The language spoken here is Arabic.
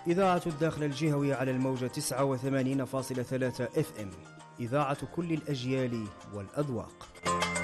إذاعة الداخل الجهوي على الموجة 89.3 FM. إذاعة كل الأجيال والأذواق.